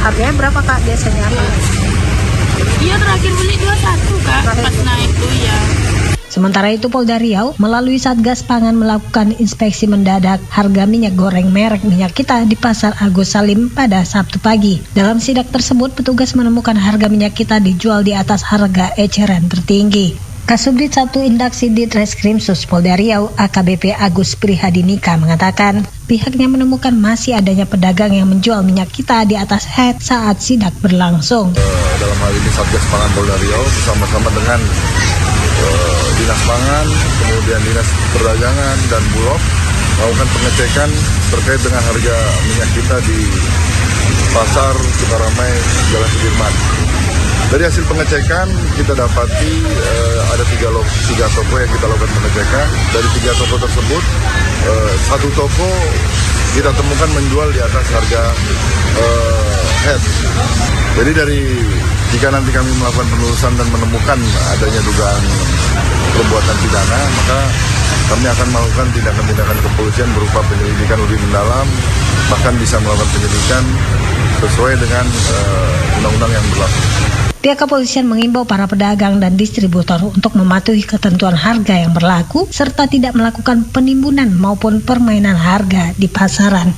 Harganya berapa Kak biasanya? Iya terakhir beli 21 Kak, pas naik tuh ya. Sementara itu Polda Riau melalui Satgas Pangan melakukan inspeksi mendadak harga minyak goreng merek Minyak Kita di Pasar Agus Salim pada Sabtu pagi. Dalam sidak tersebut petugas menemukan harga Minyak Kita dijual di atas harga eceran tertinggi. Kasubdit 1 Indaksi Ditreskrimsus Polda Riau AKBP Agus Prihadinika mengatakan pihaknya menemukan masih adanya pedagang yang menjual Minyak Kita di atas head saat sidak berlangsung. Dalam hal ini Satgas Pangan Polda Riau bersama-sama dengan Dinas Pangan, kemudian Dinas Perdagangan dan Bulog melakukan pengecekan terkait dengan harga minyak kita di Pasar Sukaramai Jalan Sudirman. Dari hasil pengecekan kita dapati ada tiga toko yang kita lakukan pengecekan. Dari 3 toko tersebut, 1 toko kita temukan menjual di atas harga head. Jadi jika nanti kami melakukan penelusuran dan menemukan adanya dugaan perbuatan pidana, maka kami akan melakukan tindakan-tindakan kepolisian berupa penyelidikan lebih mendalam, bahkan bisa melakukan penyelidikan sesuai dengan undang-undang yang berlaku. Pihak kepolisian mengimbau para pedagang dan distributor untuk mematuhi ketentuan harga yang berlaku serta tidak melakukan penimbunan maupun permainan harga di pasaran.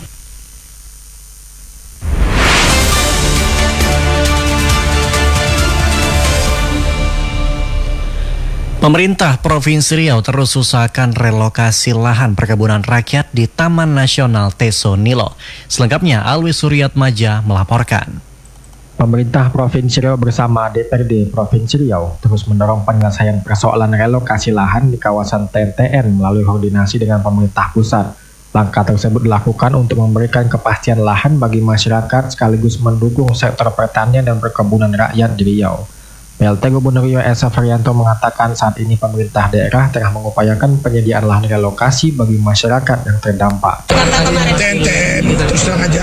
Pemerintah Provinsi Riau terus usahakan relokasi lahan perkebunan rakyat di Taman Nasional Teso Nilo. Selengkapnya Alwi Suryatmaja melaporkan. Pemerintah Provinsi Riau bersama DPRD Provinsi Riau terus mendorong penyelesaian persoalan relokasi lahan di kawasan TNTN melalui koordinasi dengan pemerintah pusat. Langkah tersebut dilakukan untuk memberikan kepastian lahan bagi masyarakat sekaligus mendukung sektor pertanian dan perkebunan rakyat di Riau. PLT Gubernur Riau Esa Ferianto mengatakan saat ini pemerintah daerah tengah mengupayakan penyediaan lahan relokasi bagi masyarakat yang terdampak. TNTN terus terang aja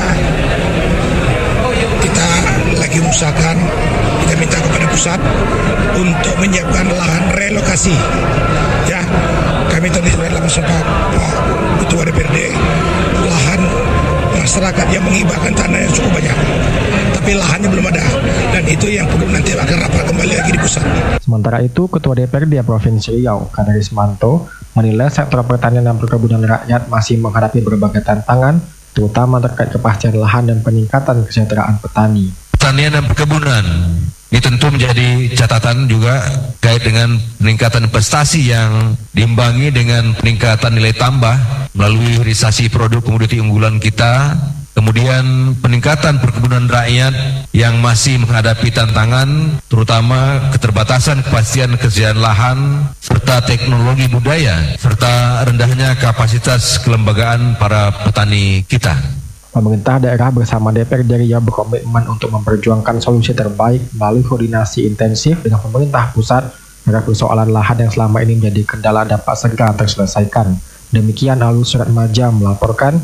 kita lagi usahakan, kita minta kepada pusat untuk menyiapkan lahan relokasi. Ya, kami tadi langsung Pak Ketua DPRD, lahan masyarakat yang menghibahkan tanah yang cukup banyak, tapi lahannya belum ada, dan itu yang perlu nanti akan rapat kembali lagi di pusat. Sementara itu, Ketua DPRD Provinsi Riau, Kaderismanto, menilai sektor pertanian dan perkebunan rakyat masih menghadapi berbagai tantangan, terutama terkait kepastian lahan dan peningkatan kesejahteraan petani. Pertanian dan perkebunan ini tentu menjadi catatan juga kait dengan peningkatan prestasi yang diimbangi dengan peningkatan nilai tambah melalui hilirisasi produk komoditi unggulan kita, kemudian peningkatan perkebunan rakyat yang masih menghadapi tantangan terutama keterbatasan kepastian kesediaan lahan serta teknologi budaya serta rendahnya kapasitas kelembagaan para petani kita. Pemerintah daerah bersama DPRD Riau berkomitmen untuk memperjuangkan solusi terbaik melalui koordinasi intensif dengan pemerintah pusat agar persoalan lahan yang selama ini menjadi kendala dapat segera terselesaikan. Demikian Alwi Suryatmaja melaporkan.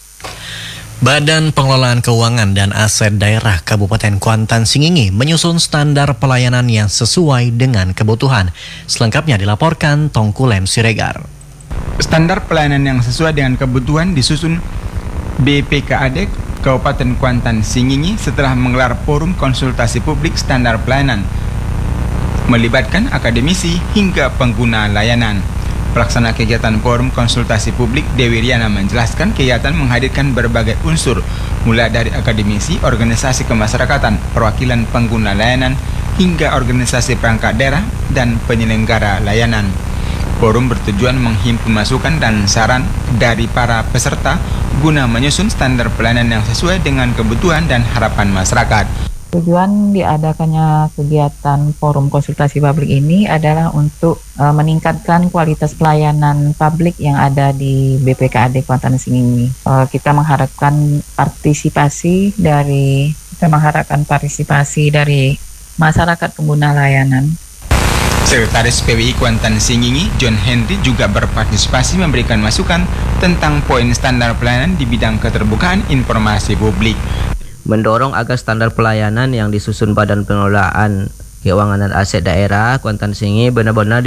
Badan Pengelolaan Keuangan dan Aset Daerah Kabupaten Kuantan Singingi menyusun standar pelayanan yang sesuai dengan kebutuhan. Selengkapnya dilaporkan Tongkulem Siregar. Standar pelayanan yang sesuai dengan kebutuhan disusun BPKAD Kabupaten Kuantan Singingi setelah menggelar forum konsultasi publik standar pelayanan melibatkan akademisi hingga pengguna layanan. Pelaksana kegiatan forum konsultasi publik Dewi Riana menjelaskan kegiatan menghadirkan berbagai unsur mulai dari akademisi, organisasi kemasyarakatan, perwakilan pengguna layanan hingga organisasi perangkat daerah dan penyelenggara layanan. Forum bertujuan menghimpun masukan dan saran dari para peserta guna menyusun standar pelayanan yang sesuai dengan kebutuhan dan harapan masyarakat. Tujuan diadakannya kegiatan forum konsultasi publik ini adalah untuk meningkatkan kualitas pelayanan publik yang ada di BPKAD Kuantan Singingi. Kita mengharapkan partisipasi dari masyarakat pengguna layanan. Sekretaris PWI Kuantan Singingi, John Henry, juga berpartisipasi memberikan masukan tentang poin standar pelayanan di bidang keterbukaan informasi publik. Mendorong agar standar pelayanan yang disusun Badan Pengelolaan Keuangan dan Aset Daerah Kuantan Singingi benar-benar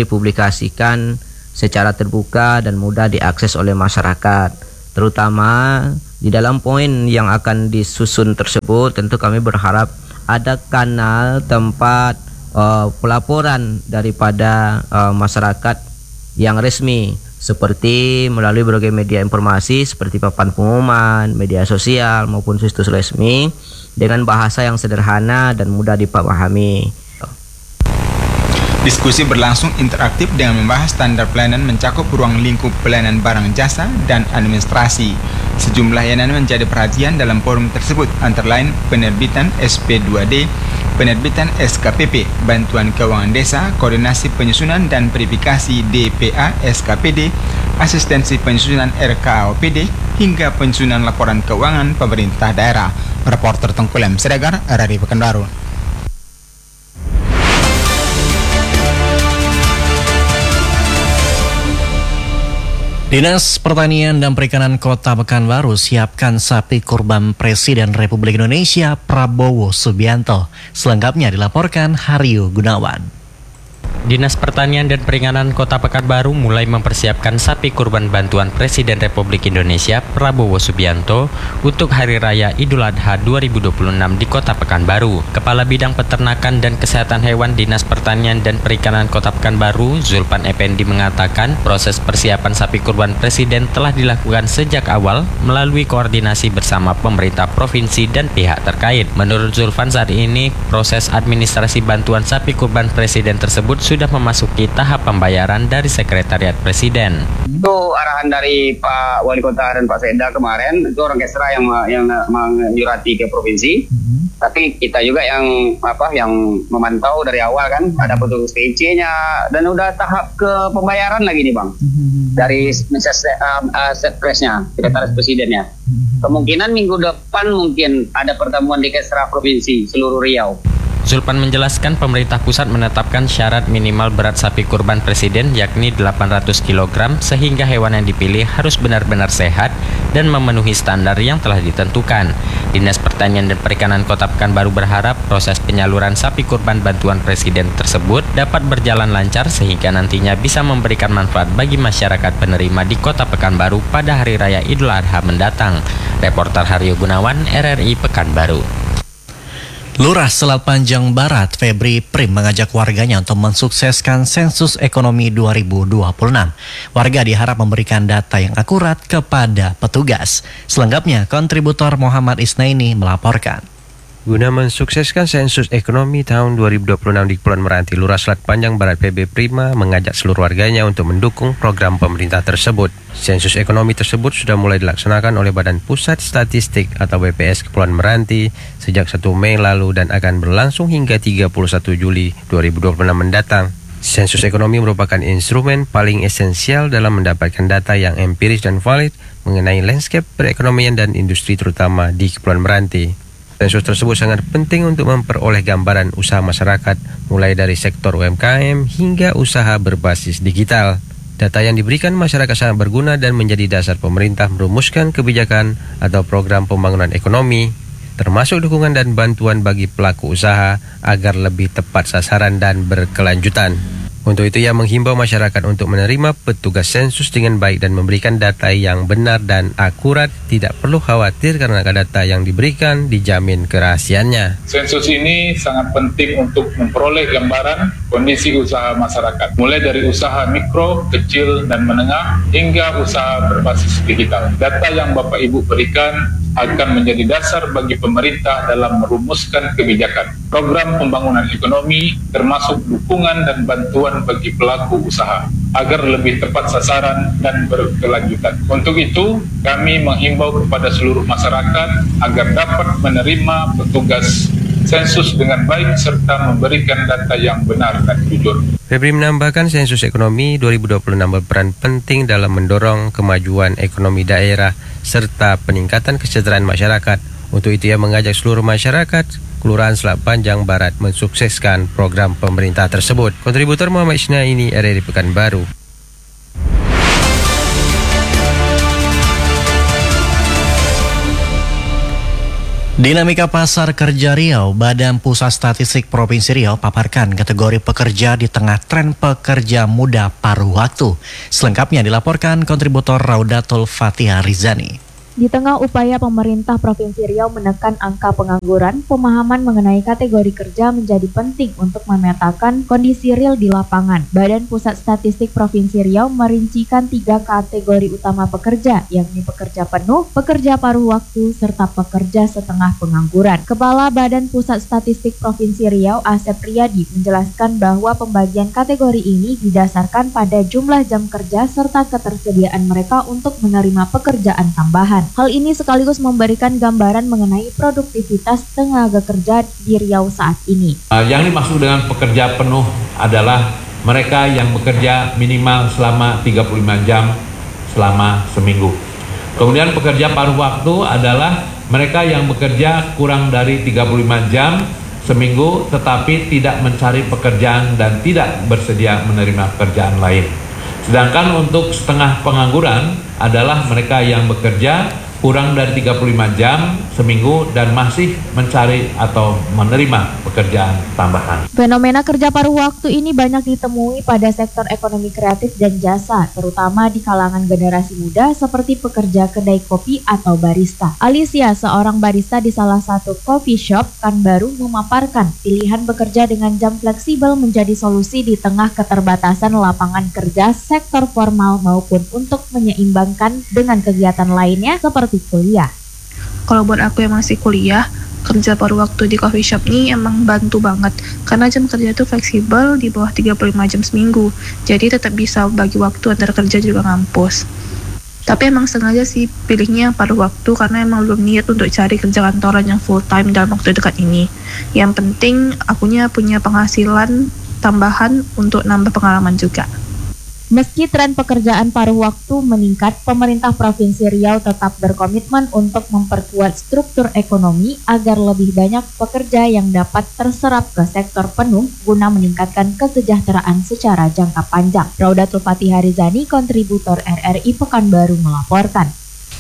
dipublikasikan secara terbuka dan mudah diakses oleh masyarakat, terutama Di dalam poin yang akan disusun tersebut, tentu kami berharap ada kanal tempat pelaporan daripada masyarakat yang resmi, seperti melalui berbagai media informasi seperti papan pengumuman, media sosial maupun situs resmi dengan bahasa yang sederhana dan mudah dipahami. Diskusi berlangsung interaktif dengan membahas standar pelayanan mencakup ruang lingkup pelayanan barang jasa dan administrasi. Sejumlah layanan menjadi perhatian dalam forum tersebut, antara lain penerbitan SP2D, penerbitan SKPP, bantuan keuangan desa, koordinasi penyusunan dan verifikasi DPA SKPD, asistensi penyusunan RKAOPD, hingga penyusunan laporan keuangan pemerintah daerah. Reporter Tengkulem Siregar, RRI Pekanbaru. Dinas Pertanian dan Perikanan Kota Pekanbaru siapkan sapi kurban Presiden Republik Indonesia Prabowo Subianto. Selengkapnya dilaporkan Haryo Gunawan. Dinas Pertanian dan Perikanan Kota Pekanbaru mulai mempersiapkan sapi kurban bantuan Presiden Republik Indonesia Prabowo Subianto untuk Hari Raya Idul Adha 2026 di Kota Pekanbaru. Kepala Bidang Peternakan dan Kesehatan Hewan Dinas Pertanian dan Perikanan Kota Pekanbaru, Zulpan Effendi, mengatakan proses persiapan sapi kurban Presiden telah dilakukan sejak awal melalui koordinasi bersama pemerintah provinsi dan pihak terkait. Menurut Zulpan, saat ini proses administrasi bantuan sapi kurban Presiden tersebut sudah memasuki tahap pembayaran dari Sekretariat Presiden. Itu arahan dari Pak Wali Kota dan Pak Sekda kemarin, itu orang Kesra yang menyurati ke provinsi. Tapi kita juga yang memantau dari awal kan, ada petugas PC-nya dan udah tahap ke pembayaran lagi nih Bang. Dari Setpresnya, Sekretaris Presidennya. Kemungkinan minggu depan mungkin ada pertemuan di Kesra Provinsi seluruh Riau. Zulpan menjelaskan pemerintah pusat menetapkan syarat minimal berat sapi kurban Presiden yakni 800 kg sehingga hewan yang dipilih harus benar-benar sehat dan memenuhi standar yang telah ditentukan. Dinas Pertanian dan Perikanan Kota Pekanbaru berharap proses penyaluran sapi kurban bantuan Presiden tersebut dapat berjalan lancar sehingga nantinya bisa memberikan manfaat bagi masyarakat penerima di Kota Pekanbaru pada Hari Raya Idul Adha mendatang. Reporter Haryo Gunawan, RRI Pekanbaru. Lurah Selat Panjang Barat, Febri Prim, mengajak warganya untuk mensukseskan sensus ekonomi 2026. Warga diharap memberikan data yang akurat kepada petugas. Selengkapnya, kontributor Muhammad Isnaini melaporkan. Guna mensukseskan sensus ekonomi tahun 2026 di Kepulauan Meranti, Lurah Selat Panjang Barat PB Prima mengajak seluruh warganya untuk mendukung program pemerintah tersebut. Sensus ekonomi tersebut sudah mulai dilaksanakan oleh Badan Pusat Statistik atau BPS Kepulauan Meranti sejak 1 Mei lalu dan akan berlangsung hingga 31 Juli 2026 mendatang. Sensus ekonomi merupakan instrumen paling esensial dalam mendapatkan data yang empiris dan valid mengenai landscape perekonomian dan industri terutama di Kepulauan Meranti. Sensus tersebut sangat penting untuk memperoleh gambaran usaha masyarakat mulai dari sektor UMKM hingga usaha berbasis digital. Data yang diberikan masyarakat sangat berguna dan menjadi dasar pemerintah merumuskan kebijakan atau program pembangunan ekonomi, termasuk dukungan dan bantuan bagi pelaku usaha agar lebih tepat sasaran dan berkelanjutan. Untuk itu ia menghimbau masyarakat untuk menerima petugas sensus dengan baik dan memberikan data yang benar dan akurat. Tidak perlu khawatir karena data yang diberikan dijamin kerahasiaannya. Sensus ini sangat penting untuk memperoleh gambaran kondisi usaha masyarakat, mulai dari usaha mikro, kecil, dan menengah hingga usaha berbasis digital. Data yang Bapak Ibu berikan akan menjadi dasar bagi pemerintah dalam merumuskan kebijakan, program pembangunan ekonomi, termasuk dukungan dan bantuan bagi pelaku usaha, agar lebih tepat sasaran dan berkelanjutan. Untuk itu, kami menghimbau kepada seluruh masyarakat agar dapat menerima petugas sensus dengan baik serta memberikan data yang benar dan jujur. Febri menambahkan sensus ekonomi 2026 berperan penting dalam mendorong kemajuan ekonomi daerah serta peningkatan kesejahteraan masyarakat. Untuk itu ia mengajak seluruh masyarakat Kelurahan Selat Panjang Barat mensukseskan program pemerintah tersebut. Kontributor Muhammad Isnaini, RRI Pekanbaru. Dinamika pasar kerja Riau, Badan Pusat Statistik Provinsi Riau paparkan kategori pekerja di tengah tren pekerja muda paruh waktu. Selengkapnya dilaporkan kontributor Raudatul Fatihah Rizani. Di tengah upaya pemerintah Provinsi Riau menekan angka pengangguran, pemahaman mengenai kategori kerja menjadi penting untuk memetakan kondisi real di lapangan. Badan Pusat Statistik Provinsi Riau merincikan 3 kategori utama pekerja, yakni pekerja penuh, pekerja paruh waktu, serta pekerja setengah pengangguran. Kepala Badan Pusat Statistik Provinsi Riau, Asep Riyadi, menjelaskan bahwa pembagian kategori ini didasarkan pada jumlah jam kerja serta ketersediaan mereka untuk menerima pekerjaan tambahan. Hal ini sekaligus memberikan gambaran mengenai produktivitas tenaga kerja di Riau saat ini. Yang dimaksud dengan pekerja penuh adalah mereka yang bekerja minimal selama 35 jam selama seminggu. Kemudian pekerja paruh waktu adalah mereka yang bekerja kurang dari 35 jam seminggu tetapi tidak mencari pekerjaan dan tidak bersedia menerima pekerjaan lain. Sedangkan untuk setengah pengangguran adalah mereka yang bekerja kurang dari 35 jam seminggu dan masih mencari atau menerima pekerjaan tambahan. Fenomena kerja paruh waktu ini banyak ditemui pada sektor ekonomi kreatif dan jasa, terutama di kalangan generasi muda seperti pekerja kedai kopi atau barista. Alicia, seorang barista di salah satu coffee shop Pekanbaru, memaparkan pilihan bekerja dengan jam fleksibel menjadi solusi di tengah keterbatasan lapangan kerja sektor formal maupun untuk menyeimbangkan dengan kegiatan lainnya seperti kuliah. Kalau buat aku yang masih kuliah, kerja paruh waktu di coffee shop ini emang bantu banget karena jam kerja itu fleksibel di bawah 35 jam seminggu, jadi tetap bisa bagi waktu antara kerja juga ngampus. Tapi emang sengaja sih pilihnya paruh waktu karena emang belum niat untuk cari kerja kantoran yang full time dalam waktu dekat ini. Yang penting akunya punya penghasilan tambahan untuk nambah pengalaman juga. Meski tren pekerjaan paruh waktu meningkat, pemerintah Provinsi Riau tetap berkomitmen untuk memperkuat struktur ekonomi agar lebih banyak pekerja yang dapat terserap ke sektor penuh guna meningkatkan kesejahteraan secara jangka panjang. Raudatul Fatihah Rizani, kontributor RRI Pekanbaru melaporkan.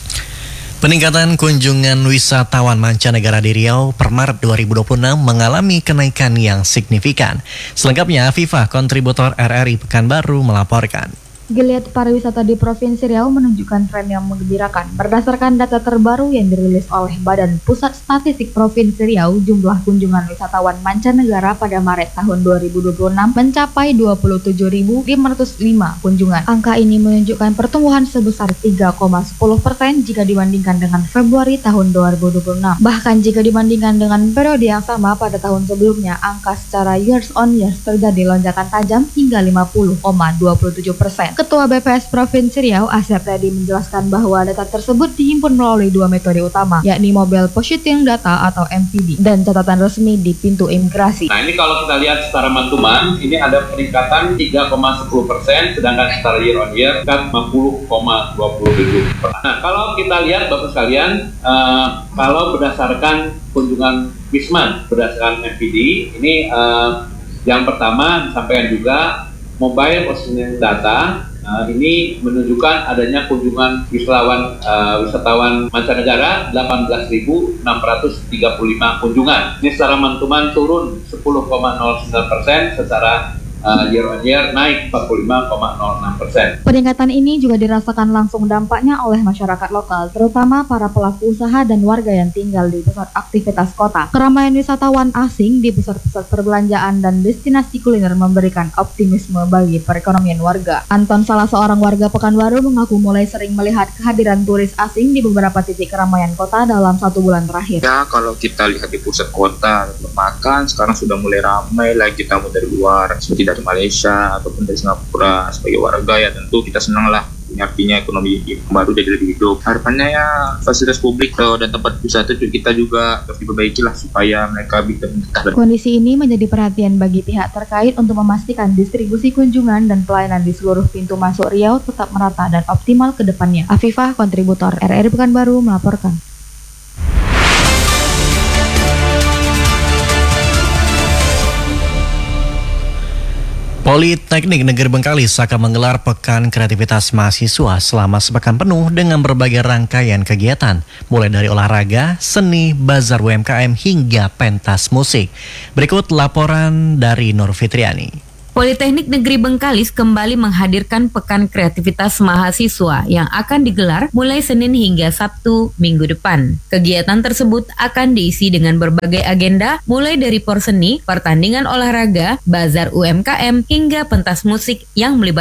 Peningkatan kunjungan wisatawan mancanegara di Riau per Maret 2026 mengalami kenaikan yang signifikan. Selengkapnya, Afifah, kontributor RRI Pekanbaru melaporkan. Geliat pariwisata di Provinsi Riau menunjukkan tren yang menggembirakan. Berdasarkan data terbaru yang dirilis oleh Badan Pusat Statistik Provinsi Riau, jumlah kunjungan wisatawan mancanegara pada Maret tahun 2026 mencapai 27.505 kunjungan. Angka ini menunjukkan pertumbuhan sebesar 3,10% jika dibandingkan dengan Februari tahun 2026. Bahkan jika dibandingkan dengan periode yang sama pada tahun sebelumnya, angka secara years on years terjadi lonjakan tajam hingga 50,27%. Ketua BPS Provinsi Riau, Asep Riyadi, menjelaskan bahwa data tersebut dihimpun melalui 2 metode utama, yakni Mobile Positioning Data atau MPD dan catatan resmi di pintu imigrasi. Nah, ini kalau kita lihat secara mantuman, ini ada peningkatan 3,10%, sedangkan secara year on year 50,27%. Nah, kalau kita lihat Bapak sekalian, kalau berdasarkan kunjungan Wisman berdasarkan MPD, ini yang pertama disampaikan juga Mobile Positioning Data. Ini menunjukkan adanya kunjungan wisatawan mancanegara 18.635 kunjungan. Ini secara mantuman turun 10,09%, secara year on year naik 45,06%. Peningkatan ini juga dirasakan langsung dampaknya oleh masyarakat lokal, terutama para pelaku usaha dan warga yang tinggal di pusat aktivitas kota. Keramaian wisatawan asing di pusat-pusat perbelanjaan dan destinasi kuliner memberikan optimisme bagi perekonomian warga. Anton, salah seorang warga Pekanbaru, mengaku mulai sering melihat kehadiran turis asing di beberapa titik keramaian kota dalam 1 bulan terakhir. Ya, kalau kita lihat di pusat kota, makan sekarang sudah mulai ramai lagi tamu dari luar, seperti dari Malaysia ataupun dari Singapura. Sebagai warga ya tentu kita senang lah, artinya ekonomi baru jadi lebih hidup. Harapannya ya fasilitas publik dan tempat wisata kita juga harus diperbaiki lah supaya mereka bisa betah. Kondisi ini menjadi perhatian bagi pihak terkait untuk memastikan distribusi kunjungan dan pelayanan di seluruh pintu masuk Riau tetap merata dan optimal ke depannya. Afifah, kontributor RRI Pekanbaru melaporkan. Politeknik Negeri Bengkalis akan menggelar Pekan Kreativitas Mahasiswa selama sepekan penuh dengan berbagai rangkaian kegiatan, mulai dari olahraga, seni, bazar UMKM hingga pentas musik. Berikut laporan dari Nur Fitriani. Politeknik Negeri Bengkalis kembali menghadirkan Pekan Kreativitas Mahasiswa yang akan digelar mulai Senin hingga Sabtu minggu depan. Kegiatan tersebut akan diisi dengan berbagai agenda mulai dari porseni, pertandingan olahraga, bazar UMKM hingga pentas musik yang melibatkan